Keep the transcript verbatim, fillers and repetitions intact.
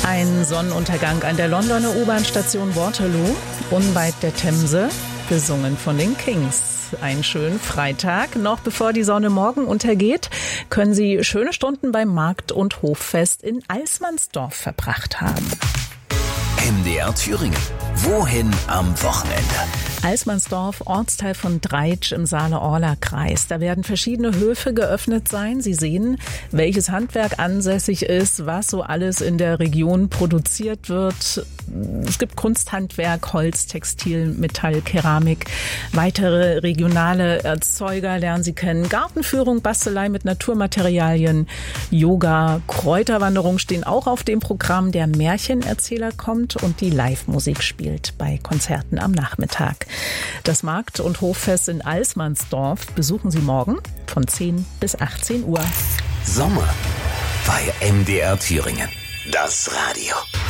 Ein Sonnenuntergang an der Londoner U-Bahn-Station Waterloo, unweit der Themse, gesungen von den Kings. Einen schönen Freitag. Noch bevor die Sonne morgen untergeht, können Sie schöne Stunden beim Markt- und Hoffest in Alsmannsdorf verbracht haben. M D R Thüringen. Wohin am Wochenende? Alsmannsdorf, Ortsteil von Dreitsch im Saale-Orla-Kreis. Da werden verschiedene Höfe geöffnet sein. Sie sehen, welches Handwerk ansässig ist, was so alles in der Region produziert wird. Es gibt Kunsthandwerk, Holz, Textil, Metall, Keramik. Weitere regionale Erzeuger lernen Sie kennen. Gartenführung, Bastelei mit Naturmaterialien, Yoga, Kräuterwanderung stehen auch auf dem Programm. Der Märchenerzähler kommt und die Live-Musik spielt bei Konzerten am Nachmittag. Das Markt- und Hoffest in Alsmannsdorf besuchen Sie morgen von zehn bis achtzehn Uhr. Sommer bei M D R Thüringen. Das Radio.